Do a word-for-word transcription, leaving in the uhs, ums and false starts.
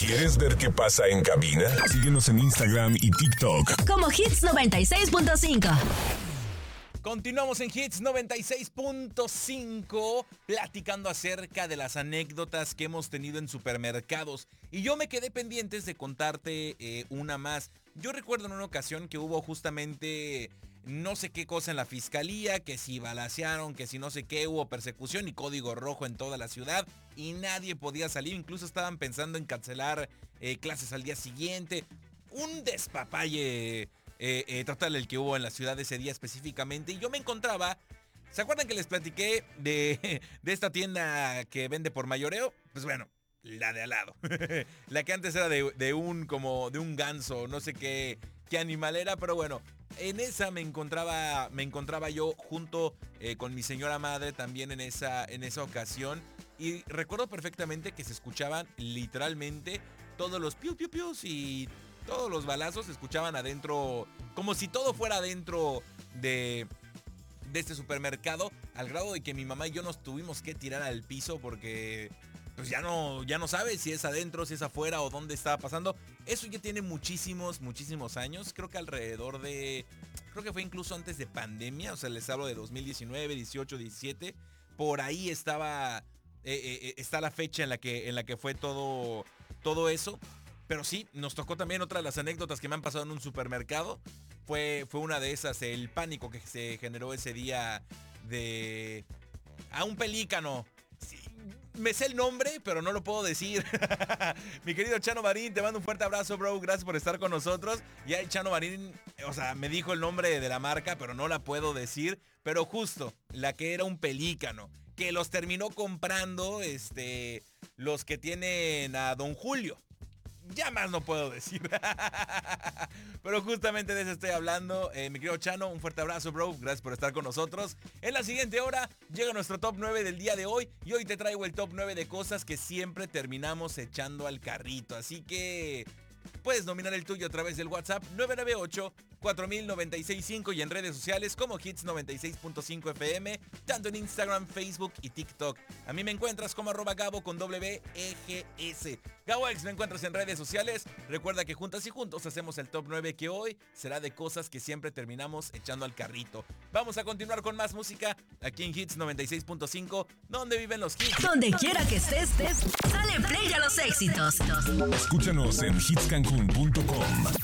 ¿Quieres ver qué pasa en cabina? Síguenos en Instagram y TikTok como Hits noventa y seis punto cinco. Continuamos en Hits noventa y seis punto cinco platicando acerca de las anécdotas que hemos tenido en supermercados. Y yo me quedé pendientes de contarte eh, una más. Yo recuerdo en una ocasión que hubo justamente no sé qué cosa en la fiscalía, que si balacearon, que si no sé qué, hubo persecución y código rojo en toda la ciudad y nadie podía salir. Incluso estaban pensando en cancelar eh, clases al día siguiente. Un despapalle eh, eh, total el que hubo en la ciudad ese día específicamente. Y yo me encontraba... ¿Se acuerdan que les platiqué de, de esta tienda que vende por mayoreo? Pues bueno, la de al lado. La que antes era de, de un como de un ganso, no sé qué, qué animal era, pero bueno, en esa me encontraba, me encontraba yo junto eh, con mi señora madre también en esa, en esa ocasión. Y recuerdo perfectamente que se escuchaban literalmente todos los piu piu pius y todos los balazos se escuchaban adentro, como si todo fuera adentro de... de este supermercado, al grado de que mi mamá y yo nos tuvimos que tirar al piso porque pues ya no, ya no sabe si es adentro, si es afuera o dónde estaba pasando. Eso ya tiene muchísimos, muchísimos años. Creo que alrededor de, creo que fue incluso antes de pandemia, o sea, les hablo de dos mil diecinueve, dieciocho, diecisiete. Por ahí estaba, eh, eh, está la fecha en la que, en la que fue todo, todo eso. Pero sí, nos tocó también otra de las anécdotas que me han pasado en un supermercado. Fue, fue una de esas, el pánico que se generó ese día de... a un pelícano. Sí, me sé el nombre, pero no lo puedo decir. Mi querido Chano Marín, te mando un fuerte abrazo, bro. Gracias por estar con nosotros. Ya el Chano Marín, o sea, me dijo el nombre de la marca, pero no la puedo decir. Pero justo, la que era un pelícano, que los terminó comprando este, los que tienen a Don Julio. Ya más no puedo decir. Pero justamente de eso estoy hablando. eh, Mi querido Chano, un fuerte abrazo, bro. Gracias por estar con nosotros. En la siguiente hora llega nuestro top nueve del día de hoy. Y hoy te traigo el top nueve de cosas que siempre terminamos echando al carrito. Así que puedes nominar el tuyo a través del WhatsApp nueve nueve ocho, cuatro mil noventa y seis cinco y en redes sociales como Hits noventa y seis punto cinco F M, tanto en Instagram, Facebook y TikTok. A mí me encuentras como arroba Gabo con W E G S. GaboX me encuentras en redes sociales. Recuerda que juntas y juntos hacemos el top nueve que hoy será de cosas que siempre terminamos echando al carrito. Vamos a continuar con más música aquí en Hits noventa y seis punto cinco, donde viven los hits. Donde quiera que estés, estés, dale play a los éxitos. Escúchanos en hits cancún punto com.